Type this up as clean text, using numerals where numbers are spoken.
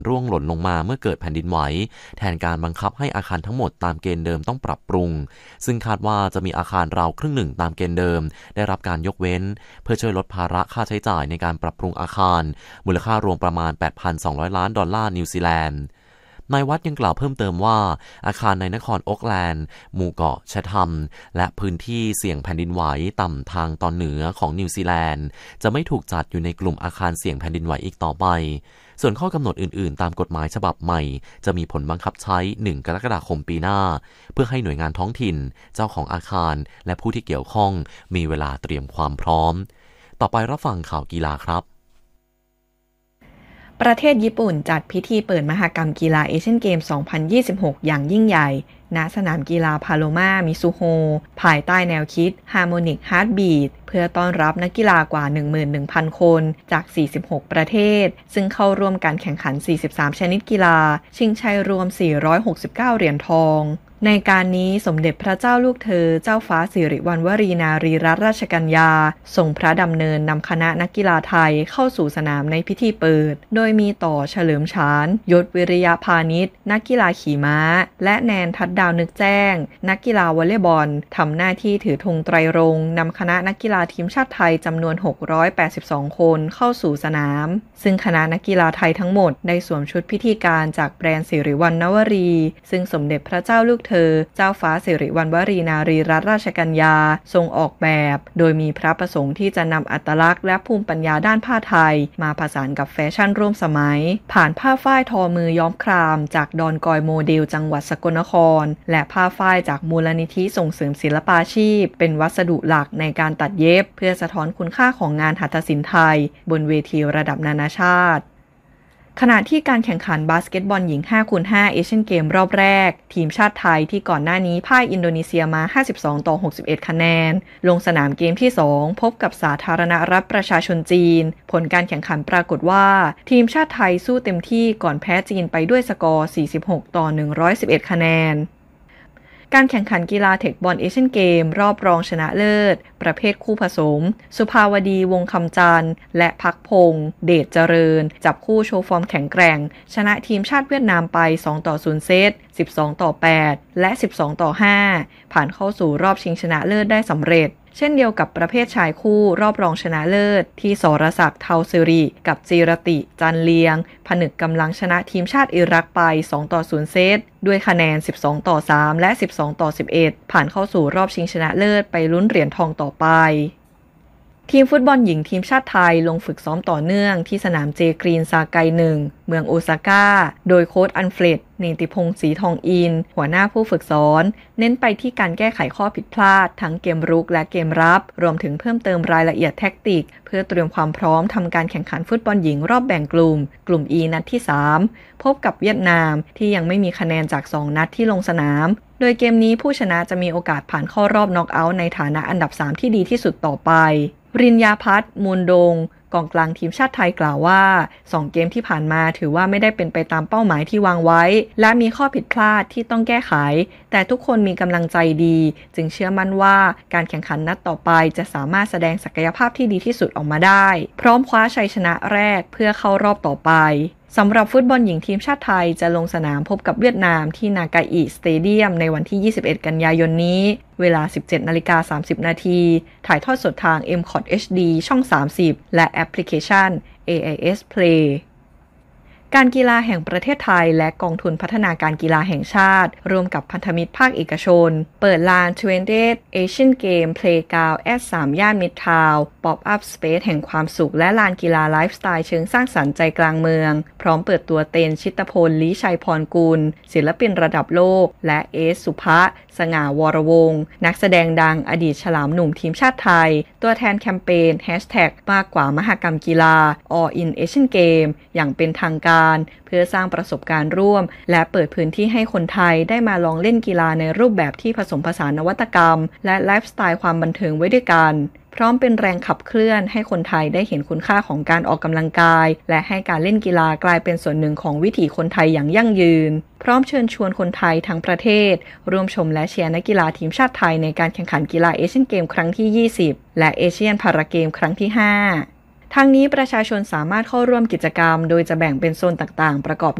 ร่วงหล่นลงมาเมื่อเกิดแผ่นดินไหวแทนการบังคับให้อาคารทั้งหมดตามเกณฑ์เดิมต้องปรับปรุงซึ่งคาดว่าจะมีอาคารราวครึ่งหนึ่งตามเกณฑ์เดิมได้รับการยกเว้นเพื่อช่วยลดภาระค่าใช้จ่ายในการปรับปรุงอาคารมูลค่ารวมประมาณ $8,200 ล้านนิวซีแลนด์นายวัดยังกล่าวเพิ่มเติมว่าอาคารในนครโอ๊คแลนด์หมู่เกาะแชททัมและพื้นที่เสี่ยงแผ่นดินไหวต่ำทางตอนเหนือของนิวซีแลนด์จะไม่ถูกจัดอยู่ในกลุ่มอาคารเสี่ยงแผ่นดินไหวอีกต่อไปส่วนข้อกำหนดอื่นๆตามกฎหมายฉบับใหม่จะมีผลบังคับใช้1 กรกฎาคมปีหน้าเพื่อให้หน่วยงานท้องถิ่นเจ้าของอาคารและผู้ที่เกี่ยวข้องมีเวลาเตรียมความพร้อมต่อไปรับฟังข่าวกีฬาครับประเทศญี่ปุ่นจัดพิธีเปิดมหกรรมกีฬาเอเชียนเกม 2026 อย่างยิ่งใหญ่ณสนามกีฬาพาโลมามิซูโฮภายใต้แนวคิด Harmonic Heartbeat เพื่อต้อนรับนักกีฬากว่า 11,000 คนจาก 46 ประเทศซึ่งเข้าร่วมการแข่งขัน 43 ชนิดกีฬาชิงชัยรวม 469 เหรียญทองในการนี้สมเด็จพระเจ้าลูกเธอเจ้าฟ้าสิริวัณวรีนารีรัตนราชกัญญาทรงพระดำเนินนำคณะนักกีฬาไทยเข้าสู่สนามในพิธีเปิดโดยมีต่อเฉลิมฉานยศวิริยพานิชนักกีฬาขี่ม้าและแนนทัดดาวนึกแจ้งนักกีฬาวอลเลย์บอลทำหน้าที่ถือธงไตรรงค์นำคณะนักกีฬาทีมชาติไทยจำนวน682คนเข้าสู่สนามซึ่งคณะนักกีฬาไทยทั้งหมดได้สวมชุดพิธีการจากแบรนด์สิริวัณวรีซึ่งสมเด็จพระเจ้าลูกเธอเจ้าฟ้าสิริวัณวรีนารีรัตนราชกัญญาทรงออกแบบโดยมีพระประสงค์ที่จะนำอัตลักษณ์และภูมิปัญญาด้านผ้าไทยมาผสานกับแฟชั่นร่วมสมัยผ่านผ้าฝ้ายทอมือย้อมครามจากดอนกอยโมเดลจังหวัดสกลนครและผ้าฝ้ายจากมูลนิธิส่งเสริมศิลปาชีพเป็นวัสดุหลักในการตัดเย็บเพื่อสะท้อนคุณค่าของงานหัตถศิลป์ไทยบนเวทีระดับนานาชาติขณะที่การแข่งขันบาสเกตบอลหญิง 5x5 เอเชียนเกมรอบแรกทีมชาติไทยที่ก่อนหน้านี้พ่ายอินโดนีเซียมา52-61คะแนนลงสนามเกมที่ 2พบกับสาธารณรัฐประชาชนจีนผลการแข่งขันปรากฏว่าทีมชาติไทยสู้เต็มที่ก่อนแพ้จีนไปด้วยสกอร์46-111คะแนนการแข่งขันกีฬาเทคบอลเอเชียนเกมรอบรองชนะเลิศประเภทคู่ผสมสุภาวดีวงคำจันทร์และพักพงษ์เดชเจริญจับคู่โชว์ฟอร์มแข็งแกร่งชนะทีมชาติเวียดนามไป2-0เซต12-8และ12-5ผ่านเข้าสู่รอบชิงชนะเลิศได้สำเร็จเช่นเดียวกับประเภทชายคู่รอบรองชนะเลิศที่สรศักดิ์เทาสิริกับจีรติจันเลียงผนึกกำลังชนะทีมชาติอิรักไป2-0เซตด้วยคะแนน12-3และ12-11ผ่านเข้าสู่รอบชิงชนะเลิศไปลุ้นเหรียญทองต่อไปทีมฟุตบอลหญิงทีมชาติไทยลงฝึกซ้อมต่อเนื่องที่สนามเจกรีนซาไก1เมืองโอซาก้าโดยโค้ชอันเฟรดเนติพงศ์ศรีทองอินหัวหน้าผู้ฝึกสอนเน้นไปที่การแก้ไขข้อผิดพลาดทั้งเกมรุกและเกมรับรวมถึงเพิ่มเติมรายละเอียดแท็กติกเพื่อเตรียมความพร้อมทำการแข่งขันฟุตบอลหญิงรอบแบ่งกลุ่ม E นัดที่ 3พบกับเวียดนามที่ยังไม่มีคะแนนจาก2นัดที่ลงสนามโดยเกมนี้ผู้ชนะจะมีโอกาสผ่านเข้ารอบน็อกเอาท์ในฐานะอันดับ3ที่ดีที่สุดต่อไปรินยาพัฒน์มูลดงกองกลางทีมชาติไทยกล่าวว่า2เกมที่ผ่านมาถือว่าไม่ได้เป็นไปตามเป้าหมายที่วางไว้และมีข้อผิดพลาดที่ต้องแก้ไขแต่ทุกคนมีกำลังใจดีจึงเชื่อมั่นว่าการแข่งขันนัดต่อไปจะสามารถแสดงศักยภาพที่ดีที่สุดออกมาได้พร้อมคว้าชัยชนะแรกเพื่อเข้ารอบต่อไปสำหรับฟุตบอลหญิงทีมชาติไทยจะลงสนามพบกับเวียดนามที่นากาอิสเตเดียมในวันที่21กันยายนนี้เวลา 17:30 น.ถ่ายทอดสดทาง MCOT HD ช่อง30และแอปพลิเคชัน AIS Playการกีฬาแห่งประเทศไทยและกองทุนพัฒนาการกีฬาแห่งชาติร่วมกับพันธมิตรภาคเอกชนเปิดลาน 20th Asian Game Playground at 3 ย่านมิตรทาวน์ Pop-up Space แห่งความสุขและลานกีฬาไลฟ์สไตล์เชิงสร้างสรรค์ใจกลางเมืองพร้อมเปิดตัวเตนชิตพลลี้ชัยพรกุลศิลปินระดับโลกและเอสสุภะสง่าวรวงศ์นักแสดงดังอดีตฉลามหนุ่มทีมชาติไทยตัวแทนแคมเปญ #มากกว่ามหกรรมกีฬา All in Asian Game อย่างเป็นทางการเพื่อสร้างประสบการณ์ร่วมและเปิดพื้นที่ให้คนไทยได้มาลองเล่นกีฬาในรูปแบบที่ผสมผสานนวัตกรรมและไลฟ์สไตล์ความบันเทิงไว้ด้วยกันพร้อมเป็นแรงขับเคลื่อนให้คนไทยได้เห็นคุณค่าของการออกกำลังกายและให้การเล่นกีฬากลายเป็นส่วนหนึ่งของวิถีคนไทยอย่างยั่งยืนพร้อมเชิญชวนคนไทยทั้งประเทศร่วมชมและเชียร์นักกีฬาทีมชาติไทยในการแข่งขันกีฬาเอเชียนเกมครั้งที่20และเอเชียนพาราเกมครั้งที่5 ทางนี้ประชาชนสามารถเข้าร่วมกิจกรรมโดยจะแบ่งเป็นโซนต่างๆประกอบ